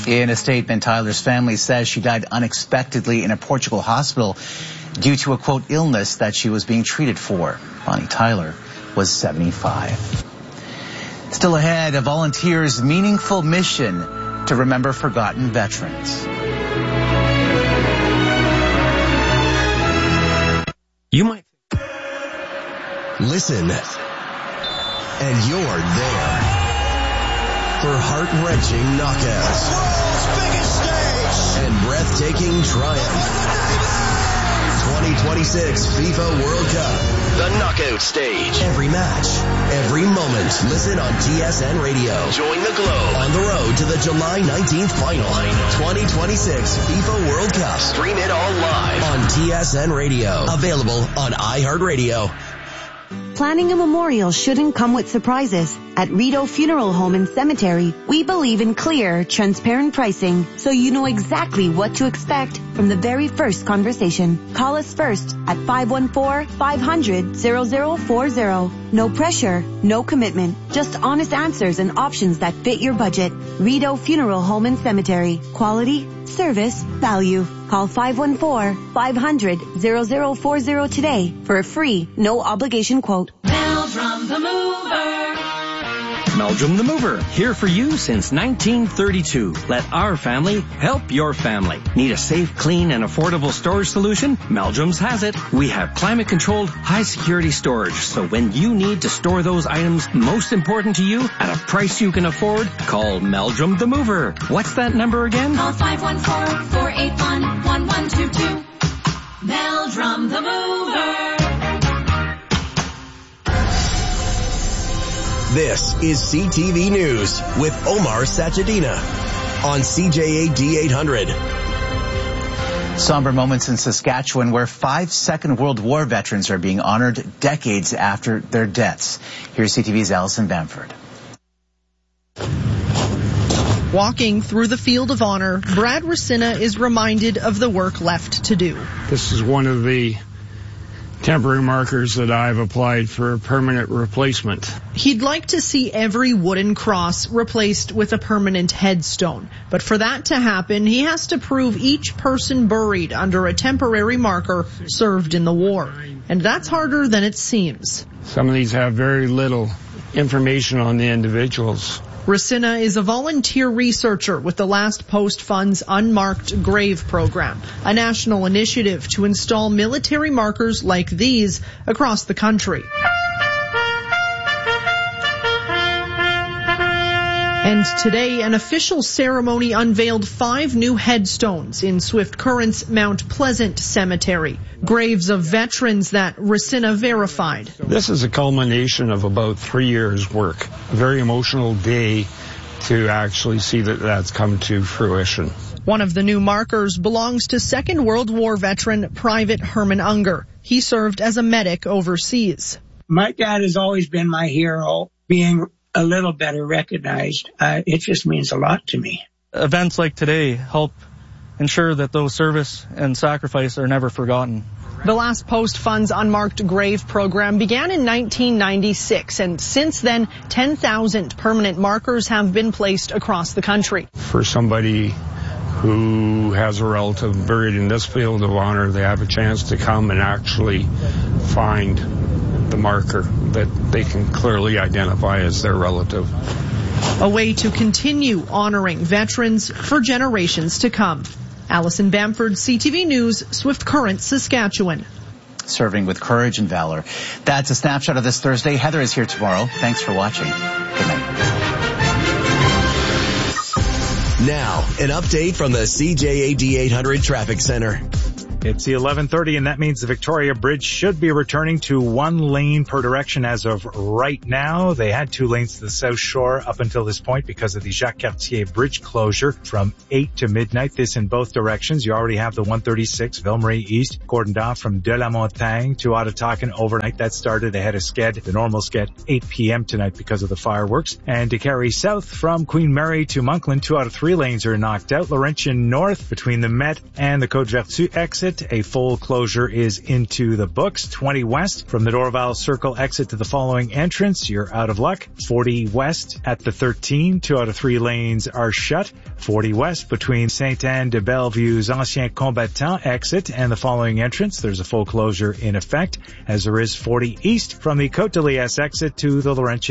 In a statement, Tyler's family says she died unexpectedly in a Portugal hospital due to a, quote, illness that she was being treated for. Bonnie Tyler was 75. Still ahead, a volunteer's meaningful mission to remember forgotten veterans. You might listen, and you're there for heart-wrenching knockouts, world's biggest stage, and breathtaking triumph. 2026 FIFA World Cup, the knockout stage. Every match, every moment. Listen on TSN Radio. Join the globe on the road to the July 19th final. 2026 FIFA World Cup. Stream it all live on TSN Radio. Available on iHeartRadio. Planning a memorial shouldn't come with surprises. At Rideau Funeral Home and Cemetery, we believe in clear, transparent pricing, so you know exactly what to expect from the very first conversation. Call us first at 514-500-0040. No pressure, no commitment, just honest answers and options that fit your budget. Rideau Funeral Home and Cemetery. Quality, service, value. Call 514-500-0040 today for a free, no obligation quote. Meldrum the Mover. Meldrum the Mover, here for you since 1932. Let our family help your family. Need a safe, clean, and affordable storage solution? Meldrum's has it. We have climate-controlled, high-security storage, so when you need to store those items most important to you at a price you can afford, call Meldrum the Mover. What's that number again? Call 514-481-1122. Meldrum the Mover. This is CTV News with Omar Sachedina on CJAD 800. Somber moments in Saskatchewan where 5 Second World War veterans are being honored decades after their deaths. Here's CTV's Alison Bamford. Walking through the field of honor, Brad Racina is reminded of the work left to do. This is one of the temporary markers that I've applied for a permanent replacement. He'd like to see every wooden cross replaced with a permanent headstone. But for that to happen, he has to prove each person buried under a temporary marker served in the war. And that's harder than it seems. Some of these have very little information on the individuals. Racina is a volunteer researcher with the Last Post Fund's Unmarked Grave program, a national initiative to install military markers like these across the country. And today, an official ceremony unveiled 5 new headstones in Swift Current's Mount Pleasant Cemetery, graves of veterans that Racina verified. This is a culmination of about 3 years' work. A very emotional day to actually see that that's come to fruition. One of the new markers belongs to Second World War veteran Private Herman Unger. He served as a medic overseas. My dad has always been my hero, being a little better recognized. It just means a lot to me. Events like today help ensure that those service and sacrifice are never forgotten. The Last Post Fund's Unmarked Grave program began in 1996, and since then, 10,000 permanent markers have been placed across the country. For somebody who has a relative buried in this field of honor, they have a chance to come and actually find the marker that they can clearly identify as their relative. A way to continue honoring veterans for generations to come. Alison Bamford, CTV News, Swift Current, Saskatchewan. Serving with courage and valor. That's a snapshot of this Thursday. Heather is here tomorrow. Thanks for watching. Good night. Now, an update from the CJAD 800 Traffic Center. It's the 11:30, and that means the Victoria Bridge should be returning to 1 lane per direction as of right now. They had 2 lanes to the South Shore up until this point because of the Jacques Cartier Bridge closure from 8 to midnight. This in both directions. You already have the 136 Ville-Marie East, cordoned off from De La Montagne to Ottawakan overnight. That started ahead of Sked, the normal Sked, 8 p.m. tonight because of the fireworks. And to carry south from Queen Mary to Monkland, 2 out of 3 lanes are knocked out. Laurentian North between the Met and the Côte-Vertu exit exit. A full closure is into the books. 20 west from the Dorval Circle exit to the following entrance. You're out of luck. 40 west at the 13. 2 out of 3 lanes are shut. 40 west between Sainte-Anne-de-Bellevue's Ancien Combattant exit and the following entrance. There's a full closure in effect, as there is 40 east from the Côte de Liesse exit to the Laurentian